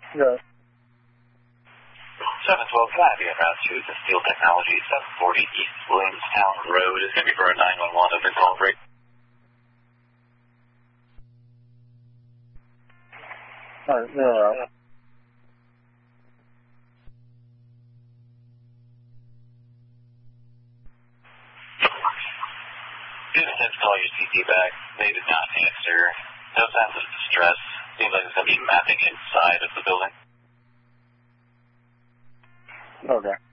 Yes. 712 5, you have route 2 to Steel Technology, 740 East Williamstown Road. It's going to be for a 911 open call break. Alright, yeah. Did attempt to call your CT back. They did not answer. No signs of distress. Seems like it's going to be mapping inside of the building. Okay.